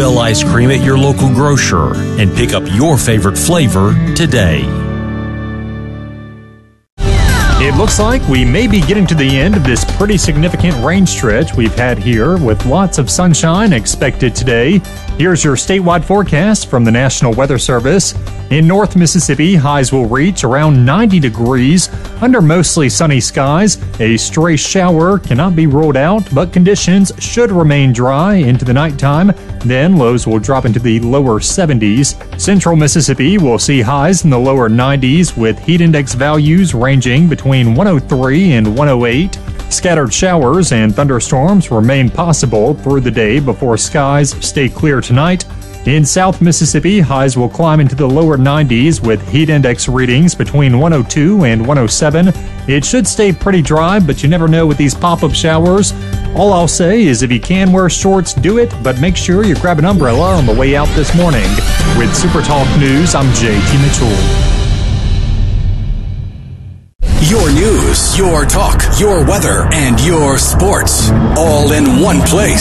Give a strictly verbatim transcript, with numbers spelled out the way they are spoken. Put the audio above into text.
Bell ice cream at your local grocer and pick up your favorite flavor today. It looks like we may be getting to the end of this pretty significant rain stretch we've had here, with lots of sunshine expected today. Here's your statewide forecast from the National Weather Service. In North Mississippi, highs will reach around ninety degrees under mostly sunny skies. A stray shower cannot be ruled out, but conditions should remain dry into the nighttime. Then lows will drop into the lower seventies. Central Mississippi will see highs in the lower nineties, with heat index values ranging between one oh three and one oh eight. Scattered showers and thunderstorms remain possible through the day before skies stay clear tonight. In South Mississippi, highs will climb into the lower nineties with heat index readings between one oh two and one oh seven. It should stay pretty dry, but you never know with these pop-up showers. All I'll say is if you can wear shorts, do it, but make sure you grab an umbrella on the way out this morning. With Super Talk News, I'm J T Mitchell. Your news, your talk, your weather, and your sports, all in one place.